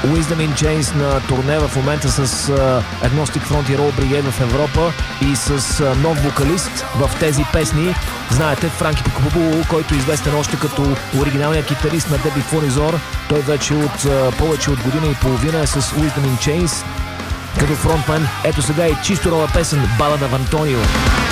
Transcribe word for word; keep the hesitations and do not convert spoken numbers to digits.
Wisdom in Chains на турне в момента с Agnostic Frontier Brigade в Европа и с нов вокалист в тези песни. Знаете, Франки Пикабу, който е известен още като оригиналния китарист на Деби Фонизор. Той вече от повече от година и половина е с Wisdom in Chains като фронтмен. Ето сега и чисто нова песен, балада в Антонио.